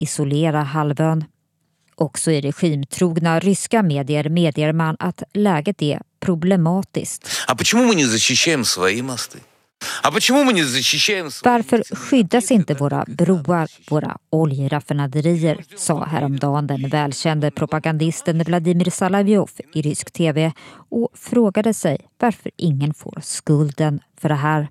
isolera halvön. Också i regimtrogna ryska medier medger man att läget är problematiskt. Varför skyddas inte våra broar, våra oljeraffinaderier, sa häromdagen den välkände propagandisten Vladimir Salavjov i rysk tv och frågade sig varför ingen får skulden för det här.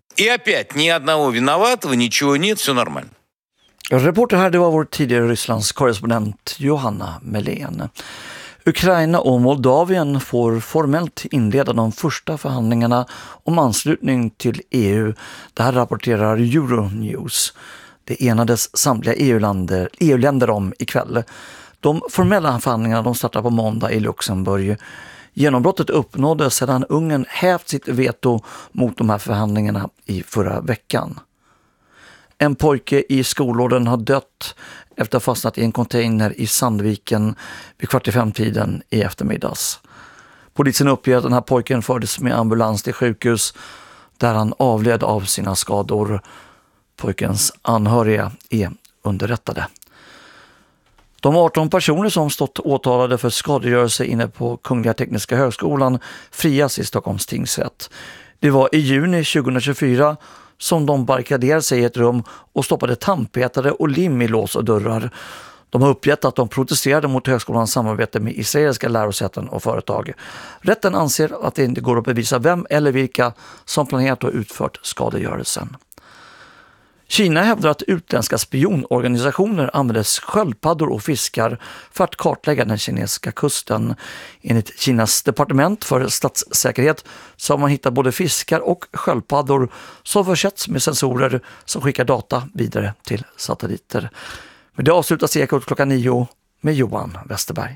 Reporter här, det var vår tidigare Rysslands korrespondent Johanna Melén. Ukraina och Moldavien får formellt inleda de första förhandlingarna om anslutning till EU. Det här rapporterar Euronews. Det enades samtliga EU-länder om ikväll. De formella förhandlingarna de startar på måndag i Luxemburg. Genombrottet uppnåddes sedan Ungern hävt sitt veto mot de här förhandlingarna i förra veckan. En pojke i skolåldern har dött efter att ha fastnat i en container i Sandviken vid 4:45 i eftermiddags. Polisen uppger att den här pojken fördes med ambulans till sjukhus där han avled av sina skador. Pojkens anhöriga är underrättade. De 18 personer som stått åtalade för skadegörelse inne på Kungliga Tekniska högskolan frias i Stockholms tingsrätt. Det var i juni 2024 som de barrikaderade sig i ett rum och stoppade tandpetare och lim i lås och dörrar. De har uppgett att de protesterade mot högskolans samarbete med israeliska lärosäten och företag. Rätten anser att det inte går att bevisa vem eller vilka som planerat och utfört skadegörelsen. Kina hävdar att utländska spionorganisationer använder sköldpaddor och fiskar för att kartlägga den kinesiska kusten. Enligt Kinas departement för statssäkerhet så har man hittat både fiskar och sköldpaddor som försetts med sensorer som skickar data vidare till satelliter. Men det avslutas Ekot klockan 9 med Johan Westerberg.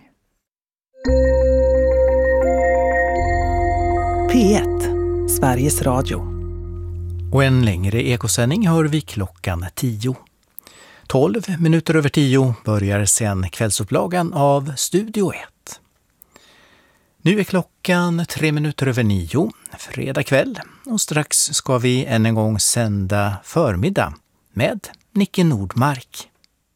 P1, Sveriges Radio. Och en längre ekosändning hör vi klockan 10. 12 minuter över 10 börjar sen kvällsupplagan av Studio 1. Nu är klockan 3 minuter över 9, fredag kväll, och strax ska vi än en gång sända förmiddag med Nicke Nordmark.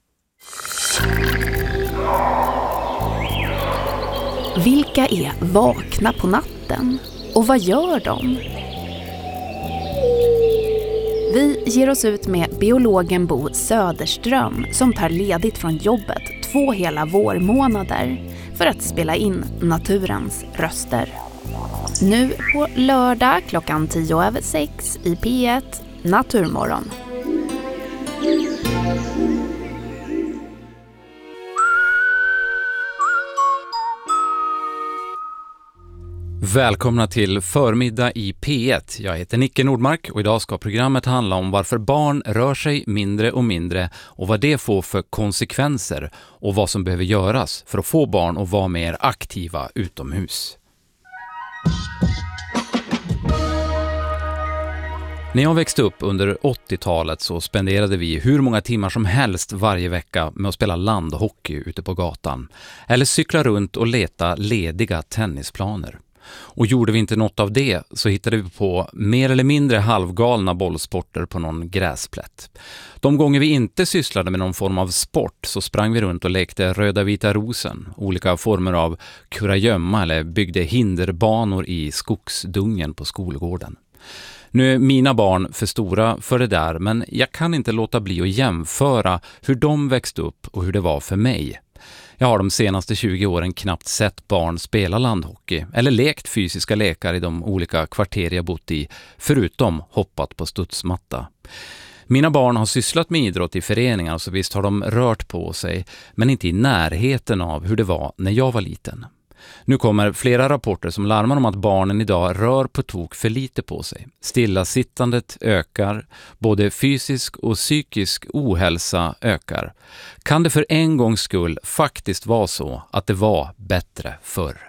Vilka är vakna på natten? Och vad gör de? Vi ger oss ut med biologen Bo Söderström som tar ledigt från jobbet 2 hela vårmånader för att spela in naturens röster. Nu på lördag klockan 6:10 i P1 Naturmorgon. Välkomna till förmiddag i P1. Jag heter Nicke Nordmark och idag ska programmet handla om varför barn rör sig mindre och mindre och vad det får för konsekvenser och vad som behöver göras för att få barn att vara mer aktiva utomhus. När jag växte upp under 80-talet så spenderade vi hur många timmar som helst varje vecka med att spela landhockey ute på gatan eller cykla runt och leta lediga tennisplaner. Och gjorde vi inte något av det så hittade vi på mer eller mindre halvgalna bollsporter på någon gräsplätt. De gånger vi inte sysslade med någon form av sport så sprang vi runt och lekte röda vita rosen, olika former av kurragömma eller byggde hinderbanor i skogsdungen på skolgården. Nu är mina barn för stora för det där, men jag kan inte låta bli att jämföra hur de växte upp och hur det var för mig. Jag har de senaste 20 åren knappt sett barn spela landhockey eller lekt fysiska lekar i de olika kvarter jag bott i, förutom hoppat på studsmatta. Mina barn har sysslat med idrott i föreningar så visst har de rört på sig, men inte i närheten av hur det var när jag var liten. Nu kommer flera rapporter som larmar om att barnen idag rör på tok för lite på sig. Stillasittandet ökar, både fysisk och psykisk ohälsa ökar. Kan det för en gångs skull faktiskt vara så att det var bättre förr?